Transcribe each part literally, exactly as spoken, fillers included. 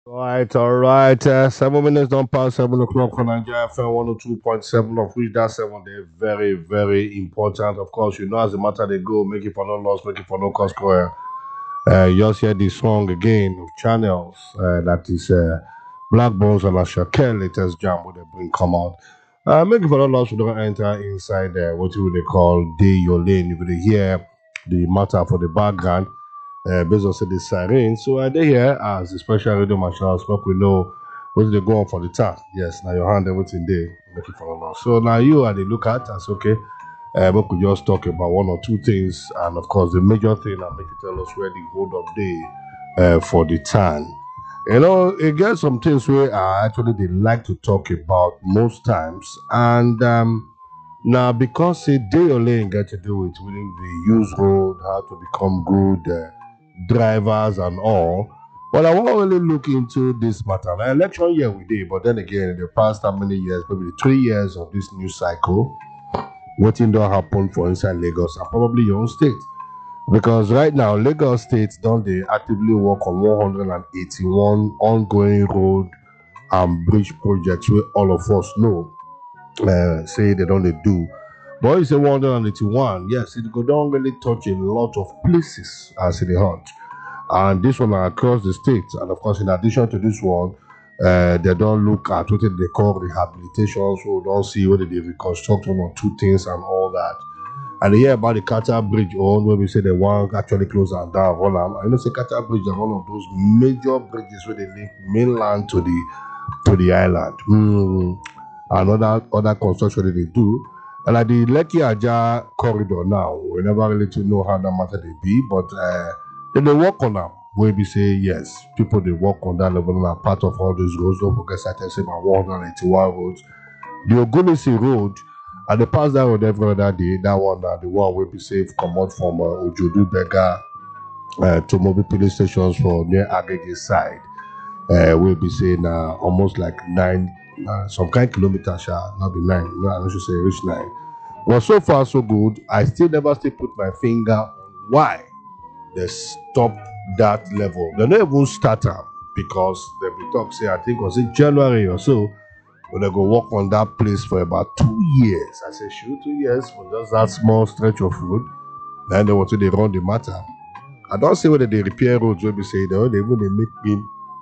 All right, all right. Uh, seven minutes don't pass seven o'clock on Nigeria F M one oh two point seven, of which that seven day very, very important. Of course, you know, as the matter they go, make it for no loss, make it for no cost. Square. Uh, you just hear the song again of Channels. Uh, that is uh, Black Bones and Ashake latest jam where they bring come out. Uh, make it for no loss, we don't enter inside uh, what you they call Day Your Lane. You will hear the matter for the background uh, based on say the siren. So I dey here as the special radio marshal smoke we know what they go on for the task. Yes, now your hand everything there, make it for a loss. So now you are the look at as okay. Uh, we could just talk about one or two things, and of course the major thing I make you tell us where the hold up day uh, for the tan. You know, it gets some things where I actually they like to talk about most times, and um, now because a day only get to do with willing the use road, how to become good uh, drivers and all. Well, I won't really look into this matter. Now, election year we did, but then again, in the past how many years, maybe three years of this new cycle, what thing don't happen for inside Lagos and probably your own state. Because right now, Lagos State don't they actively work on one hundred eighty-one ongoing road and bridge projects where all of us know uh, say they don't they do. But it's a one hundred eighty-one. Yes, it go down really touch a lot of places as it hurt. And this one are across the state. And of course, in addition to this one, uh, they don't look at what they call rehabilitation, so we don't see whether they reconstruct one or two things and all that. And they hear about the Qatar Bridge on where we say they want actually close and down. I know say Qatar Bridge is one of those major bridges where they link mainland to the to the island. Mm. And other other construction that they do. And like the Lekki Aja corridor now, we never really to know how that matter they be, but uh, then they work on them. Where we say yes, people they work on that level and are part of all these roads. Don't forget I say about one hundred eighty-one roads. The Ogunisi Road, and they pass that road every other day. That one, uh, the one will be safe, come out from uh, Ojodu Bega uh, to mobile police stations for near Agege side. Uh, will be saying uh, almost like nine, uh, some kind of kilometers, shall not be nine, no, I should say reach nine. Well, so far so good. I still never still put my finger on why they stop that level. They don't even start am because they be talk say I think was it January or so. But they go work on that place for about two years. I say, shoot, two years for just that small stretch of road. Then they want to they run the matter. I don't say whether they repair roads when we say they they even they make me.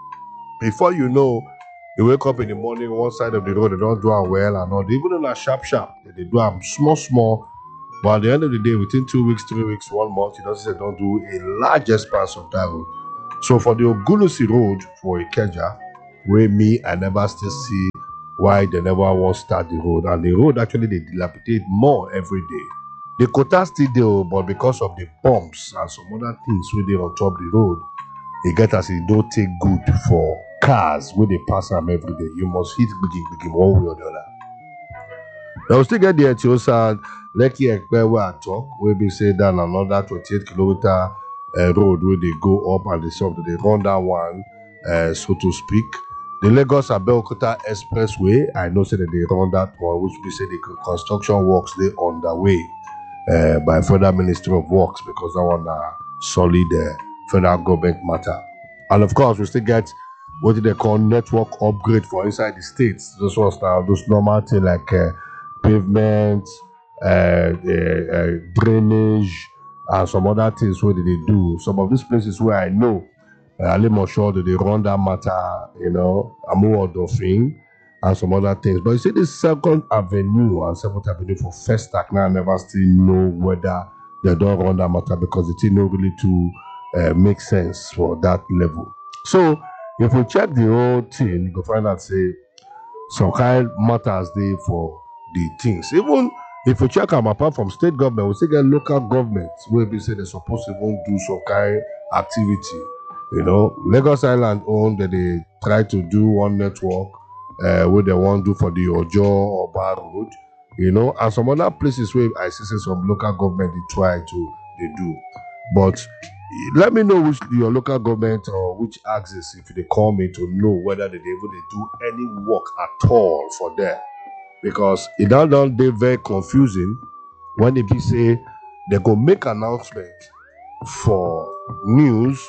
Before you know, you wake up in the morning, one side of the road, they don't do it well and all. Even in a sharp sharp, they do them small, small. But at the end of the day, within two weeks, three weeks, one month, you don't say don't do a large expanse of that road. So for the Ogunusi Road for Ikeja, where me, I never still see why they never want to start the road. And the road actually they dilapidate more every day. The quota still there, but because of the bumps and some other things where they on top the road, e get as e don't take good for cars where they pass them every day. You must hit begin begin one way or the other. They will still get the Etiosa Lekki Ekpe where I talk, where we say down another twenty-eight kilometer uh, road where they go up and they stop, they run that one, uh, so to speak. The Lagos Abeokuta Expressway, I know say that they run that one, which we say the construction works they underway uh, by Federal Ministry of Works because that one are solid uh, federal government matter. And of course, we still get what do they call network upgrade for inside the states. Those ones now, those normal things like uh, pavement, uh, uh, uh, drainage, and some other things where they do. Some of these places where I know, uh, I live sure that they run that matter, you know, Amu Dolphin, and some other things. But you see, this Second Avenue and Seventh Avenue for First Stack now, I never still know whether they don't run that matter because it not really to uh, make sense for that level. So, if we check the whole thing, you can find out say some kind matters there for the things. Even if you check them apart from state government, we still get local governments where we say they're supposed to even do some kind activity. You know, Lagos Island owned that they try to do one network uh, where they want to do for the Ojo or Bar Road, you know, and some other places where I see say some local government they try to they do. But let me know which your local government or which axis if they call me to know whether they able to do any work at all for them, because it don't don't they very confusing when they be say they go make announcement for news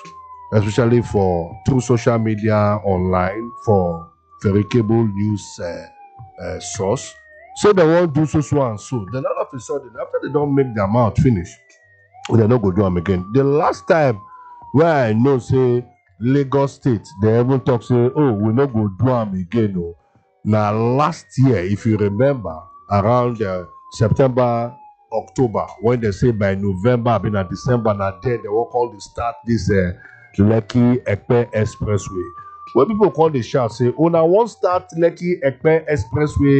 especially for through social media, online, for very cable news uh, uh, source. Say they won't do so, so and so. Then all of a sudden, after they don't make their mouth finish, they not go do them again. The last time where I know, say, Lagos State, they even talk, say, oh, we not go do them again. Oh. Now, last year, if you remember, around uh, September, October, when they say by November, I mean, at December, now then they will call the start this uh, Lekki Ekpe Expressway. When people call the shout, say, oh, now one start Lekki Ekpe Expressway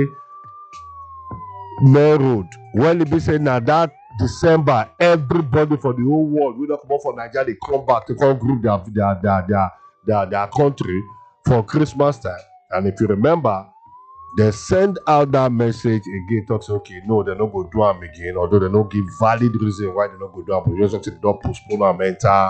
main road. When it be say now that December, everybody for the whole world, we don't come out for Nigeria, they come back to come group their their, their their their their country for Christmas time. And if you remember, they send out that message again, talk say, okay, no, they don't go do them again, although they don't give valid reason why they don't go do them, but just they don't postpone them enter uh,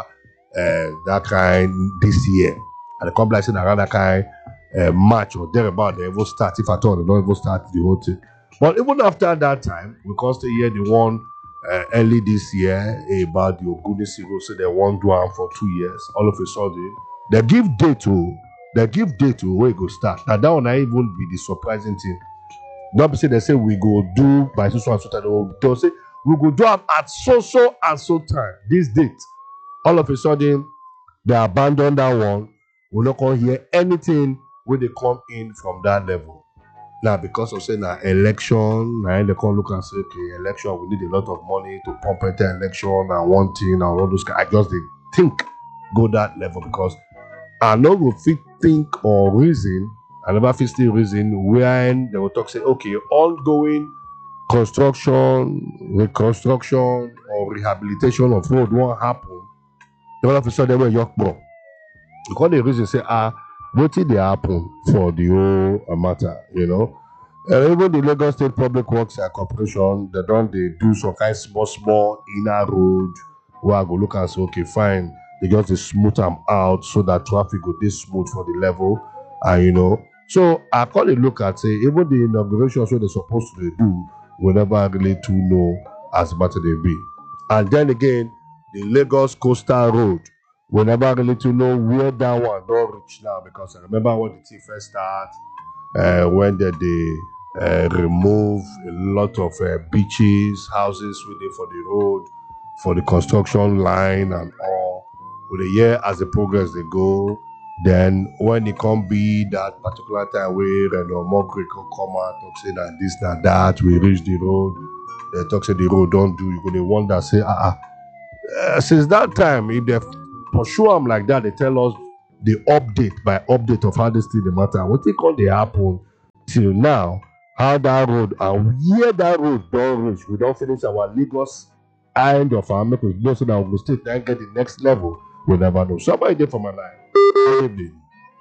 that kind this year. And they come like saying around that kind uh, match or thereabout, they even start, if at all, they don't even start the whole thing. But even after that time, we can still hear the one uh, early this year about the Ogunisi Road, so they won't do am for two years. All of a sudden, they give date to they give date to where it go start. Now that one not even be the surprising thing. Not be say they say we go do by so so and so time. They'll say we go do am at so so and so time. This date. All of a sudden, they abandon that one. We not gonna hear anything when they come in from that level. Now, because of saying that election, now they can look and say, okay, election, we need a lot of money to pump into election and one thing and all those. I just did think go that level because I know we fit think or reason, I never fit still reason when they will talk say, okay, ongoing construction, reconstruction, or rehabilitation of road won't happen. All of a sudden, we're young bro. Because the reason say, ah, what did they happen for the whole matter, you know? And even the Lagos State Public Works Corporation, they don't they do some kind of small, small inner road where I go look and say, okay, fine. They just they smooth them out so that traffic go this smooth for the level, and you know. So I call it look at say even the inaugurations what they're supposed to do, we never really to know as matter they be. And then again, the Lagos Coastal Road. We never really to know where that one don't reach now because I remember when the thing first start, uh, when they, they uh, remove a lot of uh, beaches, houses within for the road, for the construction line and all. With the year as the progress they go, then when it can be that particular time where and more Greek will come out talk say that this that that we reach the road, they talk say the road don't do. You're gonna wonder say ah uh, uh, since that time if they pursue them like that, they tell us the update by update of how this thing the matter. What they call they happen till now, how that road and where that road don't reach. We don't finish our Lagos end of our make we know so that we still then get the next level. We never know. Somebody there for my life. Good evening.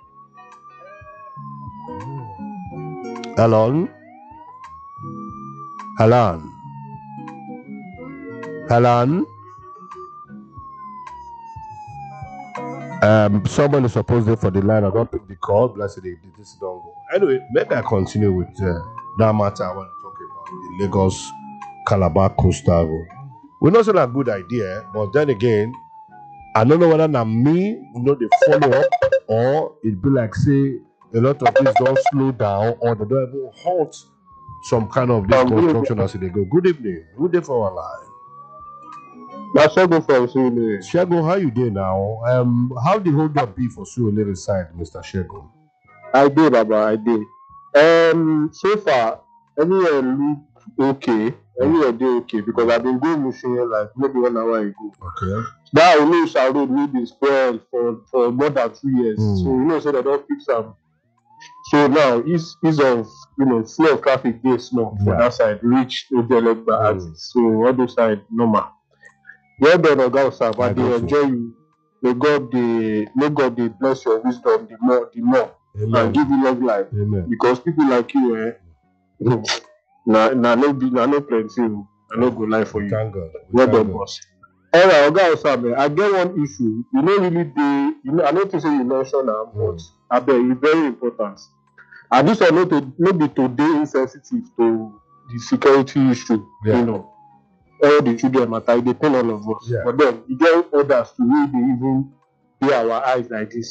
Hello. Hello. Hello. Um, someone is supposed to for the line. I don't pick the call. Blessed day, this don't go. Anyway, maybe I continue with uh, that matter I want to talk about the Lagos Calabar Coastal Road. We know it's not a good idea, but then again, I don't know whether now me, you know, they follow up or it be like say a lot of this don't slow down or they don't even halt some kind of this construction as they go. Good evening. Good day for our life. That's Shego from Surulere. Shego, how you doing now? Um, how the hold up be for Surulere side, Mister Shego? I did, Baba, I did. Um, so far, everywhere look okay. Everywhere did okay because I've been going Mushin like maybe one hour ago. Okay. That Onisha road may be spoiled for, for more than two years. Mm. So you know, so they don't fix them. So now ease ease of you know flow of traffic is small for Yeah. that side, reach Ojelekba Mm. axis. So all those side normal. Well done, Oga Osaf. I I dey got you. enjoy you. May God dey may God dey bless your wisdom the more the more and Amen. give you long life. Amen. Because people like you, eh, na na no be na no plenty o. I no go lie for We you. thank God. We Well thank done, God. boss. Alright, Oga Osaf, eh, I get one issue. You no really dey. You know, I no think say you mention am, but abeg, e very important. And this one no to no be to dey insensitive to the security issue. Yeah. You know. All the children matter, e dey pain all of us. Yeah. But then e get others too wey dey even dey our eyes like this.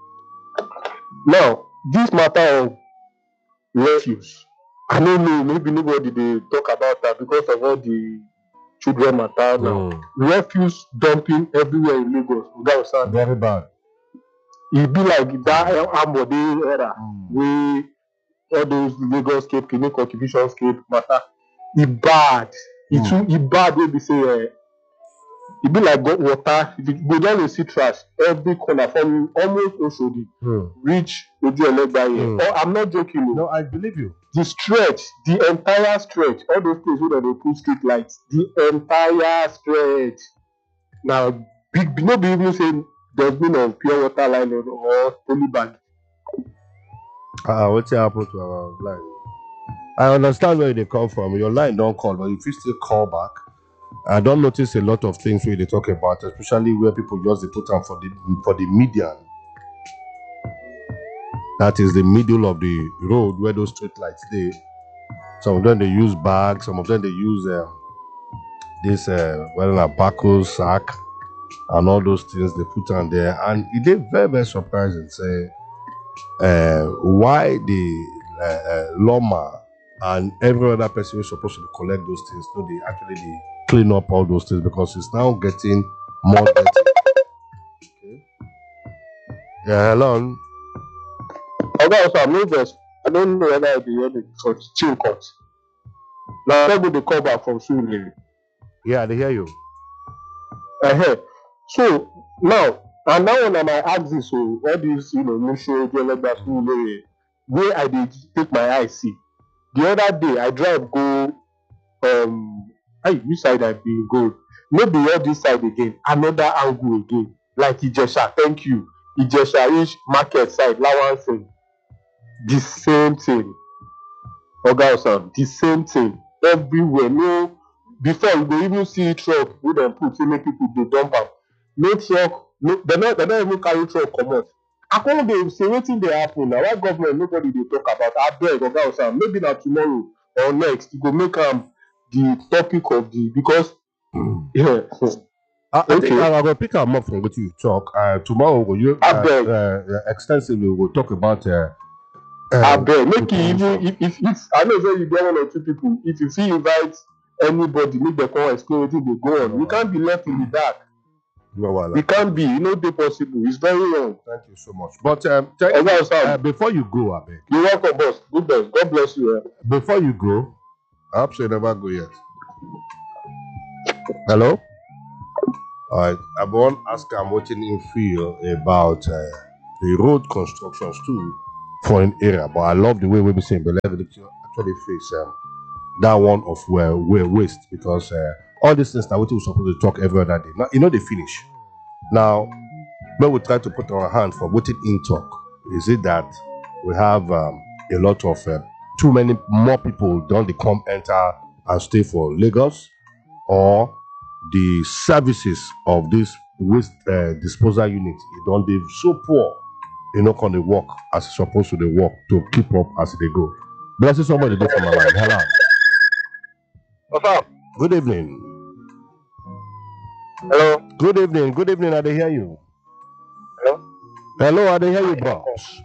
Now, this matter of refuse, I no know, maybe nobody dey talk about that because of all the children matter now. Mm. Refuse dumping everywhere in Lagos. Oga Osan, Very bad. e be like that Ambode era Mm. wey all those Lagos Cape, Kini Contribution Cape matter. E bad. E Mm. too e bad wey be say uh, e be like go- water. If you go down dey see trash every corner from almost Oshodi Mm. reach Ojuelegba here. Mm. Oh, I'm not joking o. No, I believe you. The stretch, the entire stretch, all those places where they put street lights, the entire stretch. Now, big, no be even say there's been a pure water line or, or poly bag. Uh, what's happened to our line? I understand where they come from. Your line don't call, but if you still call back, I don't notice a lot of things where they talk about, especially where people just they put them for the for the median. That is the middle of the road where those street lights they. Some of them they use bags, some of them they use uh, this uh, well a backhoe sack and all those things they put on there, and it is very very surprising. Say uh, why the uh, uh, lawma and every other person who's supposed to collect those things, no, they actually they clean up all those things because it's now getting more dirty. Okay. Yeah, hello. Oga also, I'm not just, I don't know whether I be hear the cut, chill cut. Now, people they come back from Sule. Yeah, they hear you. Uh-huh. So, now, and now when I might ask this, so, what do you see, you know, Musho, Ojuelegba, Sule, where I did take my eye see. The other day, I drive go, um, hey, which side I been go? Maybe all this side again, another angle again. Like Ijesha, thank you. Ijesha reach market side, Lawansin. The same thing. Oga Osan, the same thing. Everywhere. No, before you go even see truck wey dem put say make people dey dump am. No truck, no, they no they no even carry truck comot. I come dey say wetin dey happen na why government nobody dey talk about. Abeg Oga Osan, maybe na tomorrow or next you go make am the topic of the because yeah. I, I think Okay. I, I will pick up more from what you talk. Uh, tomorrow, we you uh, Abeg. uh, uh, extensively we'll talk about. Uh, uh, Abeg, make e even if if if I know say you get one or two people, if you fit invite anybody, make dem come explain wetin dey go on. You can't be left in the dark. no, well, It can't be. E no dey possible. It's very wrong. thank you so much. But um, thank, Oga Osan, uh, before you go, Abeg, you're welcome, boss. Good boss. God bless you. Eh? before you go, I hope you never go yet. Hello. All right. I want to ask him what you feel about uh, the road constructions too for an area. But I love the way we be saying, but let me actually face um, that one of where where waste because uh, all these things that we were supposed to talk every other day. Now you know they finish. Now when we try to put our hand for what it in talk, is it that we have um, a lot of uh, too many more people don't they come enter and stay for Lagos, or the services of this waste uh, disposal unit it don't they so poor, you know, can they work as it's supposed to they work to keep up as they go. Bless you, somebody do for my line. Hello. What's up? Good evening. Hello. Good evening. Good evening. I they hear you. Hello. Hello, I they hear you, boss.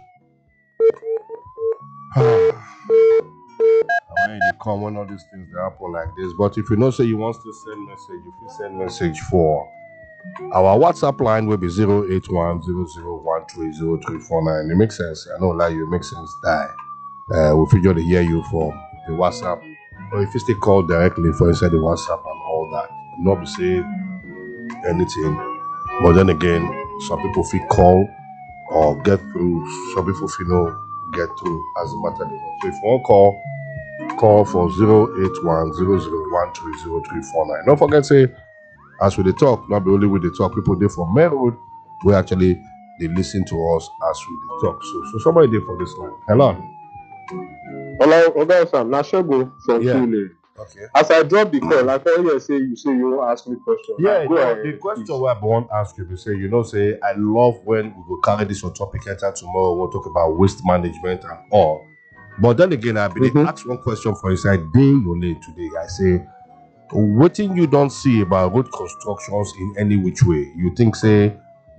When they come when all these things they happen like this. But if you know say you want to send message, if you send message for our WhatsApp line will be zero eight one zero zero one three zero three four nine. It makes sense. I know like you it makes sense die. Uh we figure to hear you for the WhatsApp. Or if you still call directly for inside the WhatsApp and all that. Not be say anything. But then again, some people feel call or get through, some people feel no get through as a matter of so if you want call call for zero eight one zero zero one three zero three four nine. Don't forget say as we dey talk, not be only with the talk, people there from main road we actually they listen to us as we dey talk. So so somebody there for this line. Hello. Hello, Oga Osan. Na Shogo from Yeah. Sule. Okay. As I drop the call, I can hear say you say you wan ask me question. Yeah, Go no, ahead, the question please. where I want to ask you be say, you know, say I love when we go carry this on topic enter tomorrow, we'll talk about waste management and all. But then again, I believe Mhm. ask one question for inside day your lane today. I say, what thing you don't see about road constructions in any which way? You think say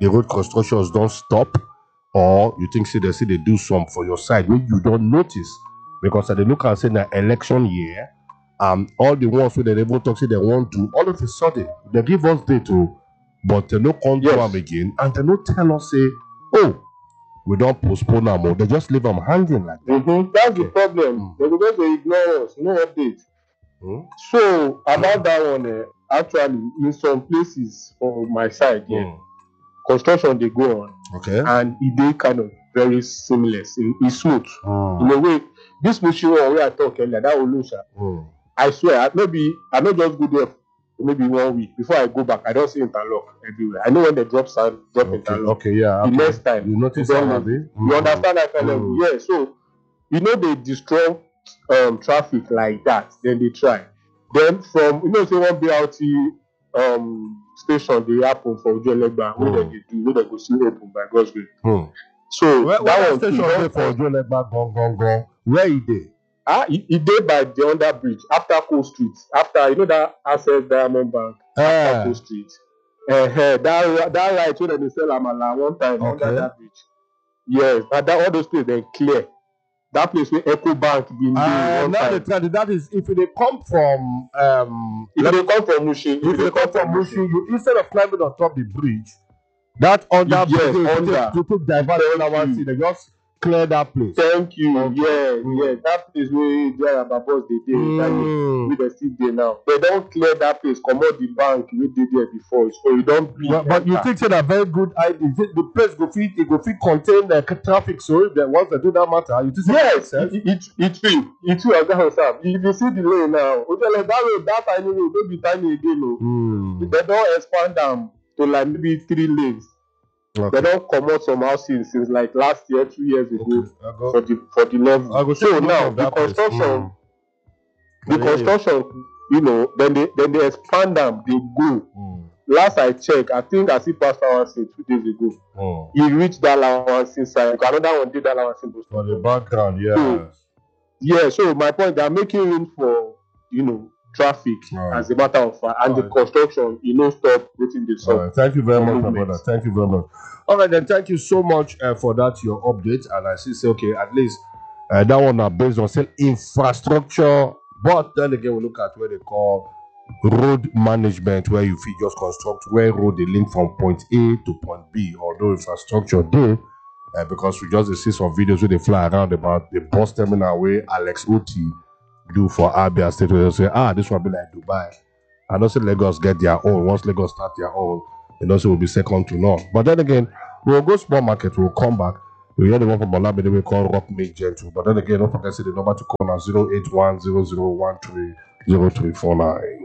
the road constructions don't stop, or you think say they say they do some for your side when you don't notice, because they look and say na election year, um, all the ones who they even talk say they want to, all of a sudden they give us data, but they no come Yes. to them again, and they no tell us say, oh, we don't postpone them, or they just leave them hanging like that. Mm-hmm. That's Okay. the problem. Mm. They go just dey ignore us, no update. Mm. So about that one, eh, actually, in some places for my side, yeah, Mm. construction they go on, Okay. and it dey kind of very seamless. It, it's smooth. Mm. In a way, this machine where I talk earlier, that Olusha, Mm. I swear, I, maybe I not just go there for maybe one week before I go back. I don't see interlock everywhere. I know when they drop sand, drop Okay. interlock. Okay. Yeah. The Okay. next time, You notice then that, level. Abi? You understand that kind Mm. of yeah. So you know they destroy um traffic like that, then they try. Then from you know say one B R T um station they happen for Ojuelegba, where Mm. they dey do, where they go see open by God's grace. Mm. So Where, that where that one station too, dey don for Ojuelegba gone gone gone? Where e dey? ah e e dey by the under bridge after Coast Street, after you know that Access Diamond Bank Eh. after Coast Street. Uh, that that right wey dem dey sell amala one time Okay. under that bridge. Yes, but that all those places dem clear. That place where Eco Bank been dey Uh, one now time. the tell you that is if they come from um If let they me- come from Mushin, if they come from Mushi, you instead of climbing on top the bridge, that under Yes, bridge you under. take to take divert Thank the one you. see they just clear that place. Thank you. Okay. Yes, Mm. yes. That place where Jaya Babos dey dey that year, Mm. we dey still dey now. They don clear that place, comot the bank wey dey there before, so you don breathe. But, but you enter. think say that very good idea? Is it the place go fit it go fit contain the traffic? So if they once they do that matter, you think say that makes Yes, sense? it it it will it will oga Osam. If you see the lane now, Ojele that road that tiny road no be tiny again o. Mm. They don expand am to like maybe three lanes. Okay. They don comot some houses since like last year, two years ago Okay. I go. for the for the level. I go So take a look now at the that place. construction, Mm. the I hear you. construction, you know, then they then they expand am, they go. Mm. Last I check, I think I see Pastor Wansi two days ago. Mm. He reached that Lawansi side. Another one did that Lawansi. For the background, yes. Yeah, so my point, they are making room for, you know, traffic Alright. as a matter of fact, and the Alright. construction, you know, stop waiting the All sun. right. Thank you very much, my Movement. brother. Thank you very much. All right, then. Thank you so much uh, for that, your update. And I see, say, okay, at least uh, that one are based on still infrastructure. But then again, we look at what they call road management, where you fit just construct where road they link from point A to point B, although infrastructure do. Uh, because we just see some videos where they fly around about the bus terminal where Alex Oti do for Abia State, where they say, ah, this one be like Dubai. I know say Lagos get their own. Once Lagos start their own, it also will be second to none. But then again, we'll go small market, we'll come back. We hear the one from Olabede we call Rock Make Gentle. But then again, don't forget to say the number to call now zero eight one zero zero one three zero three four nine.